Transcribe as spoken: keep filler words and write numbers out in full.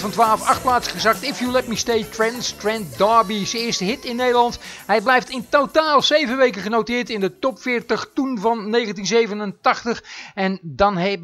Van twaalf, acht plaatsen gezakt. If You Let Me Stay, Trance, Trent D'Arby. Zijn eerste hit in Nederland. Hij blijft in totaal zeven weken genoteerd in de top veertig toen van negentien zevenentachtig. En dan hebben